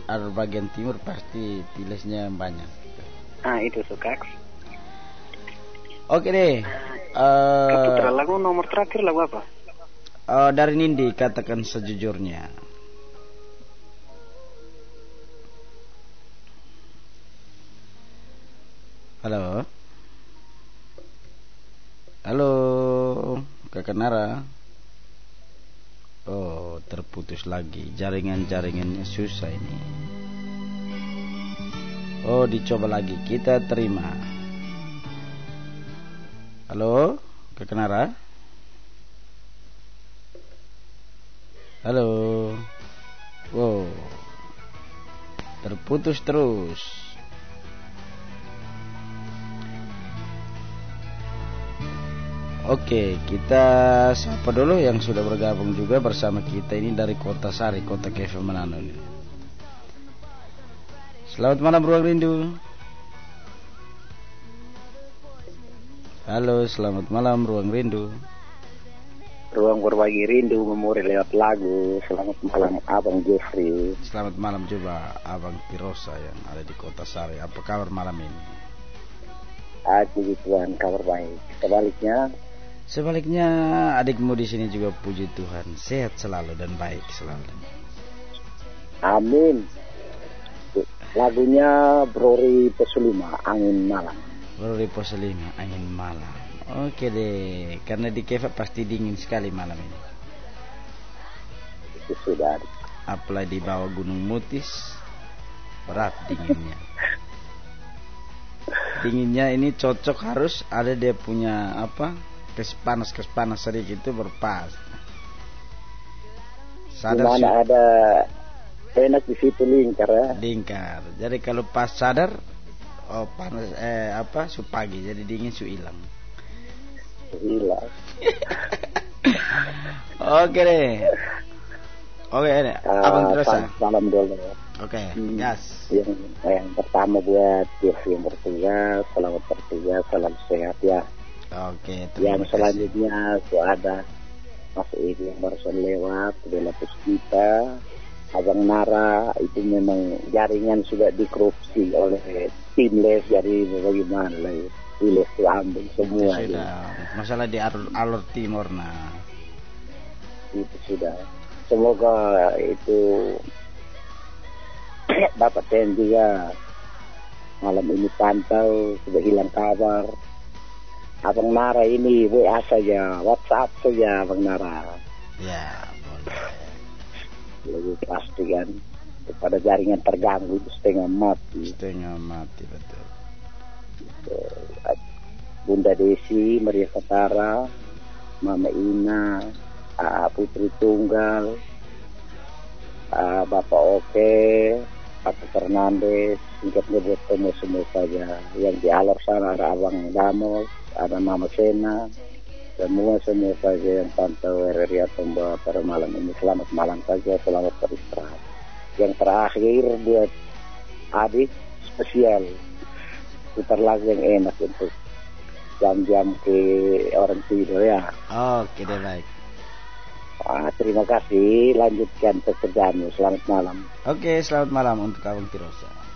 arah bagian timur pasti tilesnya banyak. Ah, itu suka. Oke deh. Putra lagu nomor terakhir lagu apa? Dari Nindi, katakan sejujurnya. Halo. Halo, Kakak Nara. Oh, terputus lagi. Jaringannya susah ini. Oh, dicoba lagi. Kita terima. Halo, Kakak Nara. Halo. Wow, terputus terus. Oke, kita sapa dulu yang sudah bergabung juga bersama kita ini dari Kota Sari, Kota Kefe Manado ini. Selamat malam Ruang Rindu. Halo, selamat malam Ruang Rindu. Ruang berbagi rindu memori lewat lagu. Selamat malam Abang Jeffrey. Selamat malam juga Abang Pirosa yang ada di Kota Sari. Apa kabar malam ini? Puji Tuhan, kabar baik. Sebaliknya adikmu di sini juga puji Tuhan sehat selalu dan baik selalu. Amin. Lagunya Brori Pesulima, Angin Malam. Brori Pesulima, Angin Malam. Oke deh, karena di Kefa pasti dingin sekali malam ini. Itu sudah. Apalagi di bawah Gunung Mutis, berat dinginnya. Dinginnya ini cocok, harus ada dia punya apa? Panas sedikit itu berpas. Sadar dimana ada enak di situ lingkar ya. Lingkar. Jadi kalau pas sadar, oh panas su pagi, jadi dingin su hilang. Oke deh. Oke deh. Abang terus. Salam dulu. Oke, gas. Yang pertama buat Jeffrey yang bertugas, selamat bertugas, salam sehat ya. Oke, yang selanjutnya itu ada Mas Edi yang barusan lewat, Bella Puspita, Abang Nara. Itu memang jaringan sudah dikorupsi oleh tim les, jadi bagaimana lah les ambil semua itu sudah ya. Masalah di alur timur nah itu sudah. Semoga itu dapat juga malam ini pantau, sudah hilang kabar. Abang Nara ini WA saja, WhatsApp saja Abang Nara. Ya, boleh. Lebih pasti kan, daripada jaringan terganggu itu setengah mati. Betul. Bunda Desi, Maria Fatara, Mama Ina, Putri Tunggal, Bapak Oke, Pak Fernandes, singkatnya buat semua saja. Yang di alor sana ada Abang Damos, ada Mama Sena, semua saja yang pantau RRI Atomba pada malam ini. Selamat malam saja, selamat beristirahat. Yang terakhir buat adik spesial, putar lagu yang enak untuk jam-jam ke orang tidur ya. Oke deh, baik. Terima kasih, lanjutkan pekerjaanmu. Selamat malam. Oke, selamat malam untuk Abang Tirosa.